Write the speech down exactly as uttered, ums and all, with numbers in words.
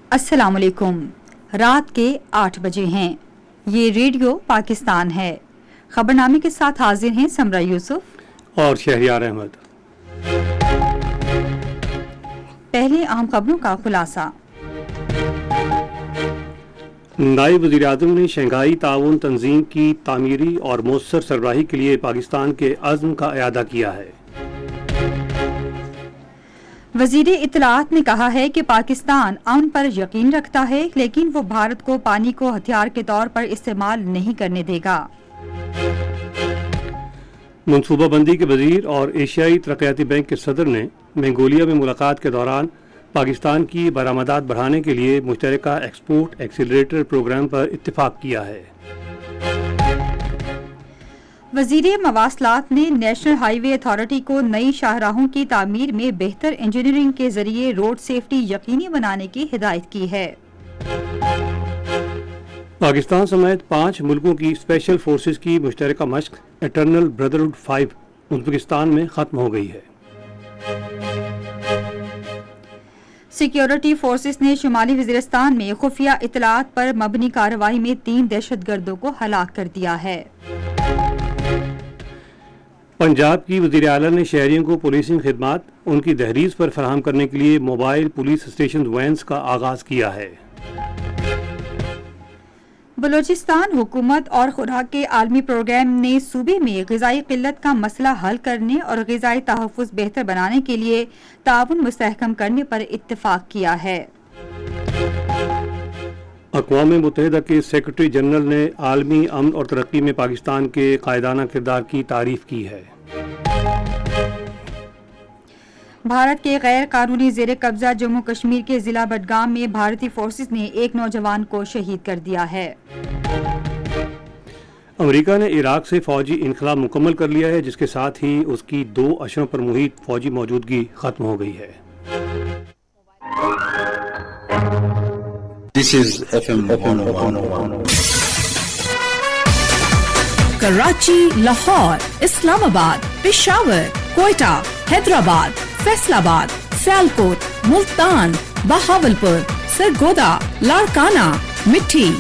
السلام علیکم. رات کے آٹھ بجے ہیں. یہ ریڈیو پاکستان ہے. خبرنامے کے ساتھ حاضر ہیں سمرہ یوسف اور شہریار احمد. پہلے اہم خبروں کا خلاصہ. نائب وزیر اعظم نے شنگھائی تعاون تنظیم کی تعمیری اور مؤثر سربراہی کے لیے پاکستان کے عزم کا اعادہ کیا ہے. وزیر اطلاعات نے کہا ہے کہ پاکستان امن پر یقین رکھتا ہے لیکن وہ بھارت کو پانی کو ہتھیار کے طور پر استعمال نہیں کرنے دے گا. منصوبہ بندی کے وزیر اور ایشیائی ترقیاتی بینک کے صدر نے منگولیا میں ملاقات کے دوران پاکستان کی برآمدات بڑھانے کے لیے مشترکہ ایکسپورٹ ایکسیلریٹر پروگرام پر اتفاق کیا ہے. وزیر مواصلات نے نیشنل ہائی وے اتھارٹی کو نئی شاہراہوں کی تعمیر میں بہتر انجینئرنگ کے ذریعے روڈ سیفٹی یقینی بنانے کی ہدایت کی ہے. پاکستان سمیت پانچ ملکوں کی اسپیشل فورسز کی مشترکہ مشق اٹرنل بردرہڈ فائیو ازبکستان میں ختم ہو گئی ہے. سیکیورٹی فورسز نے شمالی وزیرستان میں خفیہ اطلاعات پر مبنی کارروائی میں تین دہشت گردوں کو ہلاک کر دیا ہے. پنجاب کی وزیر اعلیٰ نے شہریوں کو پولیسنگ خدمات ان کی دہلیز پر فراہم کرنے کے لیے موبائل پولیس اسٹیشن وینز کا آغاز کیا ہے. بلوچستان حکومت اور خوراک کے عالمی پروگرام نے صوبے میں غذائی قلت کا مسئلہ حل کرنے اور غذائی تحفظ بہتر بنانے کے لیے تعاون مستحکم کرنے پر اتفاق کیا ہے. اقوام متحدہ کے سیکرٹری جنرل نے عالمی امن اور ترقی میں پاکستان کے قائدانہ کردار کی تعریف کی ہے. بھارت کے غیر قانونی زیر قبضہ جموں کشمیر کے ضلع بڈگام میں بھارتی فورسز نے ایک نوجوان کو شہید کر دیا ہے. امریکہ نے عراق سے فوجی انخلا مکمل کر لیا ہے جس کے ساتھ ہی اس کی دو اشروں پر محیط فوجی موجودگی ختم ہو گئی ہے. This is F M Karachi, Lahore, اسلام آباد، پشاور، کوئٹہ، حیدرآباد، فیصل آباد، سیالکوٹ، ملتان، بہاولپور، سرگودا، لاڑکانہ، مٹھی